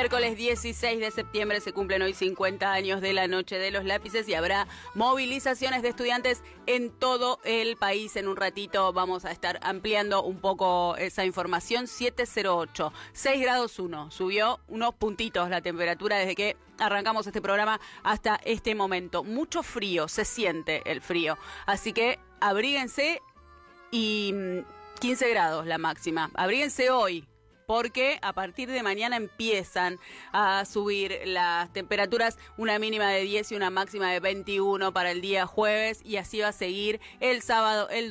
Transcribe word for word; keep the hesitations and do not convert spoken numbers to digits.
Miércoles dieciséis de septiembre se cumplen hoy cincuenta años de la Noche de los Lápices y habrá movilizaciones de estudiantes en todo el país. En un ratito vamos a estar ampliando un poco esa información. siete cero ocho, seis grados uno. Subió unos puntitos la temperatura desde que arrancamos este programa hasta este momento. Mucho frío, se siente el frío. Así que abríguense y quince grados la máxima. Abríguense hoy, porque a partir de mañana empiezan a subir las temperaturas, una mínima de diez y una máxima de veintiuno para el día jueves, y así va a seguir el sábado, el